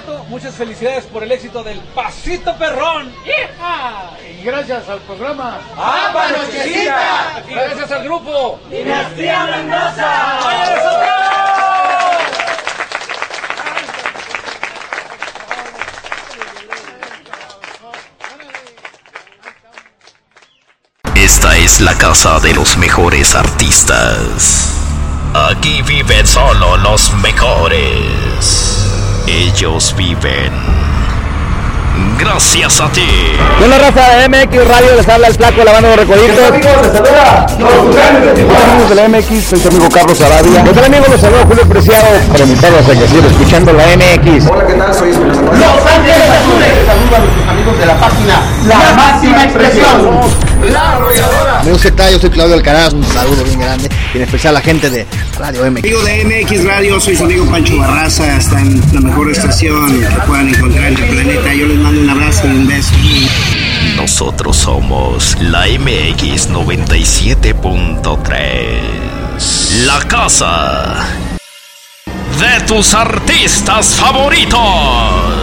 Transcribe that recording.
cierto, muchas felicidades por el éxito del Pasito Perrón. ¡Hija! Y gracias al programa ¡Amba Nochecita! Gracias al grupo Dinastía Mendoza. Esta es la casa de los mejores artistas. Aquí viven solo los mejores. Ellos viven gracias a ti. Hola raza de MX Radio, les habla el Flaco lavando los recoditos. amigos, les saluda los Tucanes de Tijuana. Amigos de la MX, soy su amigo Carlos Arabia. Los amigos, los saluda Julio Preciado para invitarlos a que sigan escuchando la MX. Hola, ¿qué tal? Soy Esperanza. Los Ángeles Azules. Saludos a nuestros amigos de la página La Máxima Expresión. La Arrolladora. Amigos, ¿qué tal? Yo soy Claudio Alcaraz, un saludo bien grande, y en especial a la gente de Radio MX. Amigos de MX Radio, soy su amigo Pancho Barraza, está en la mejor estación que puedan encontrar en el planeta. Yo les mando un abrazo y un beso. Nosotros somos la MX 97.3. La casa de tus artistas favoritos.